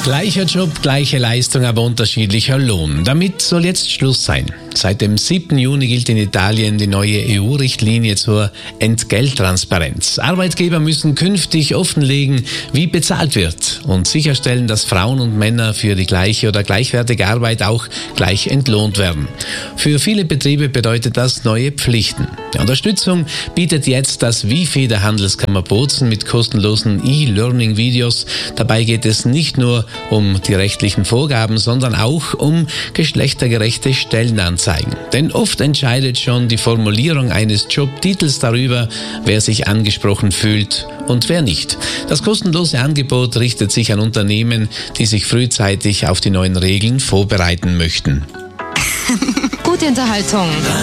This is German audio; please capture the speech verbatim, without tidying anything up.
Gleicher Job, gleiche Leistung, aber unterschiedlicher Lohn. Damit soll jetzt Schluss sein. Seit dem siebten Juni gilt in Italien die neue E U-Richtlinie zur Entgelttransparenz. Arbeitgeber müssen künftig offenlegen, wie bezahlt wird und sicherstellen, dass Frauen und Männer für die gleiche oder gleichwertige Arbeit auch gleich entlohnt werden. Für viele Betriebe bedeutet das neue Pflichten. Die Unterstützung bietet jetzt das Wifi der Handelskammer Bozen mit kostenlosen E-Learning-Videos. Dabei geht es nicht nur um die rechtlichen Vorgaben, sondern auch um geschlechtergerechte Stellenanzeigen. Denn oft entscheidet schon die Formulierung eines Jobtitels darüber, wer sich angesprochen fühlt und wer nicht. Das kostenlose Angebot richtet sich an Unternehmen, die sich frühzeitig auf die neuen Regeln vorbereiten möchten. Gute Unterhaltung.